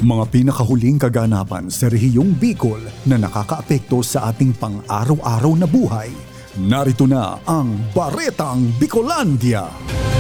Mga pinakahuling kaganapan sa rehiyong Bicol na nakakaapekto sa ating pang-araw-araw na buhay. Narito na ang Baretang Bicolandia!